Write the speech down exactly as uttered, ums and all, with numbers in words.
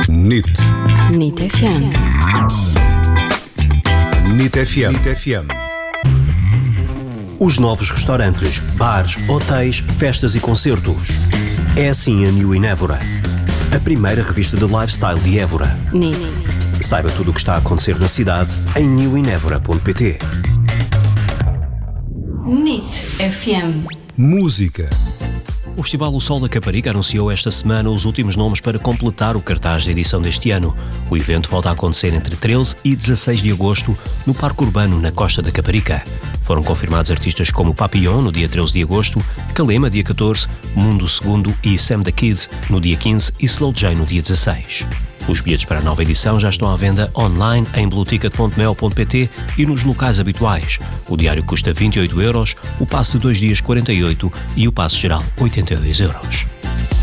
N I T. N I T F M. N I T F M. N I T F M. Os novos restaurantes, bares, hotéis, festas e concertos. É assim a New in Évora. A primeira revista de lifestyle de Évora. N I T. Saiba tudo o que está a acontecer na cidade em new in évora ponto pt. N I T F M. Música. O Festival O Sol da Caparica anunciou esta semana os últimos nomes para completar o cartaz da edição deste ano. O evento volta a acontecer entre treze e dezasseis de agosto no Parque Urbano, na Costa da Caparica. Foram confirmados artistas como Papillon, no dia treze de agosto, Kalema, dia catorze, Mundo Segundo e Sam the Kid, no dia quinze e Slow J, no dia dezasseis. Os bilhetes para a nova edição já estão à venda online em blue ticket ponto mel ponto pt e nos locais habituais. O diário custa vinte e oito euros, o passe de dois dias quarenta e oito e o passe geral oitenta e dois euros.